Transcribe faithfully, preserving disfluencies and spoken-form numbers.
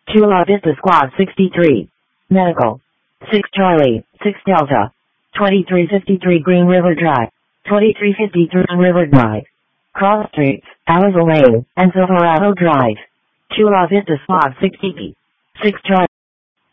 Chula Vista Squad sixty-three. Medical. six Charlie, six Delta. twenty-three fifty-three Green River Drive. twenty-three fifty-three Green River Drive. Cross Streets, Alizo Lane, and Silverado Drive. Chula Vista Squad sixty. six Charlie.